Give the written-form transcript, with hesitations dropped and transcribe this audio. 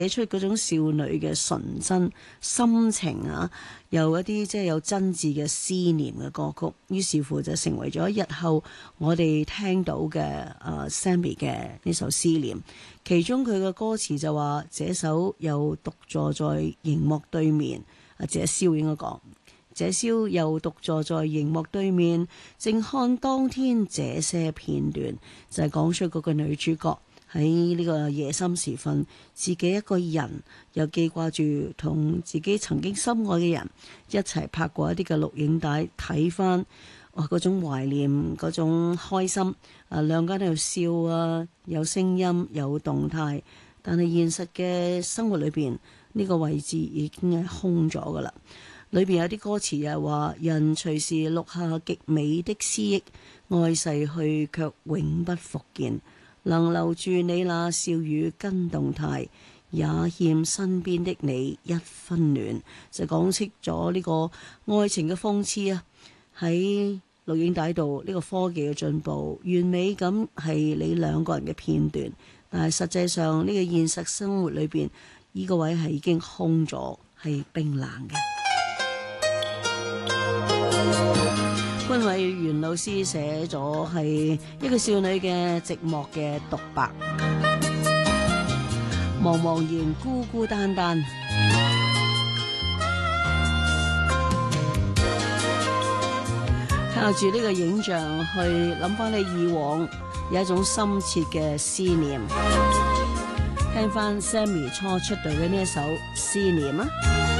寫出嗰種少女嘅純真心情啊，有一啲即係有真摯嘅思念嘅歌曲，於是乎就成為咗日後我哋聽到嘅Sammy 嘅呢首思念。其中佢嘅歌詞就話：這首又獨坐在熒幕對面，謝蕭應該講，謝蕭又獨坐在熒幕對面，正看當天這些片段，就係講出嗰個女主角喺呢個夜深時分，自己一個人又記掛住同自己曾經心愛嘅人一齊拍過一啲嘅錄影帶，睇翻嗰種懷念，嗰種開心。兩個人喺度笑啊，有聲音，有動態，但係現實嘅生活裏邊呢個位置已經係空咗噶啦。裏邊有啲歌詞又話：人隨時錄下極美的詩憶，愛逝去卻永不復見。能留住你那笑語跟動態，也欠身邊的你一分暖。就講出咗呢個愛情嘅諷刺啊！喺錄影帶度呢個科技嘅進步，完美咁係你兩個人嘅片段，但係實際上呢個現實生活裏邊，呢個位係已經空咗，係冰冷嘅。潘偉源老師寫咗係一個少女嘅寂寞嘅獨白，茫茫然孤孤單單，靠住呢個影像去諗翻你以往，有一種深切嘅思念。聽翻 Sammy 初出道嘅呢一首《思念》啊！